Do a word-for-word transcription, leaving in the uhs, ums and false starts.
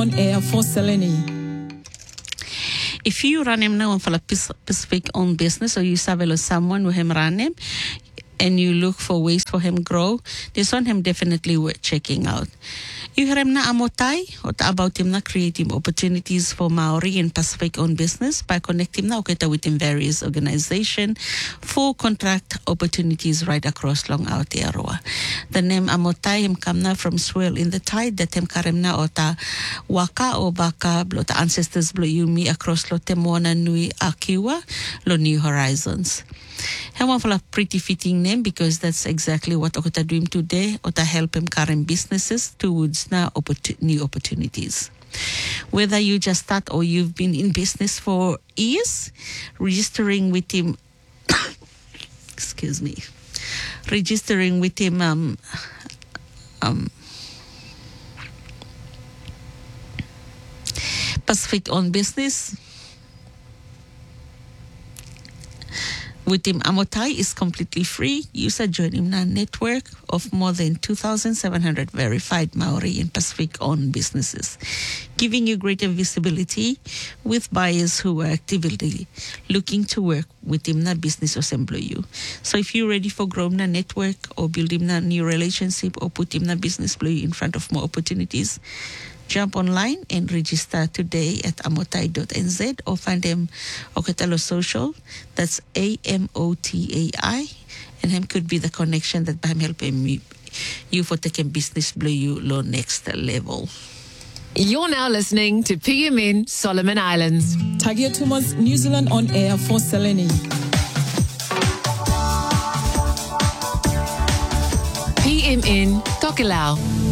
on air for Selene. If you run him now for a specific own business, or you surveil someone who him run him, and you look for ways for him grow, this one him definitely worth checking out. You hear him na amotai, or about him na creating opportunities for Maori in Pacific own business by connecting na oketa within various organizations for contract opportunities right across long Aotearoa. The name amotai him come na from swell in the tide that him karem na ota waka o baka blo ta ancestors blo yumi across lo te moana nui akiwa lo New Horizons. He want a pretty fitting name because that's exactly what Okota do him today, or to help him current businesses towards now oppor- new opportunities. Whether you just start or you've been in business for years, registering with him, excuse me, registering with him, um, um, Pacific on business. With him, Amotai is completely free. User join him na network of more than two thousand seven hundred verified Maori and Pacific-owned businesses, giving you greater visibility with buyers who are actively looking to work with him na business or employ you. So if you're ready for growing na network or building na new relationship or put him na business employee in front of more opportunities, jump online and register today at amotai dot n z or find them Oketalo Social. That's A M O T A I. And him could be the connection that I'm helping me, you for taking business blow you low next level. You're now listening to P M N Solomon Islands. Tagia Tumas, New Zealand on air for Selene. P M N Tokelau.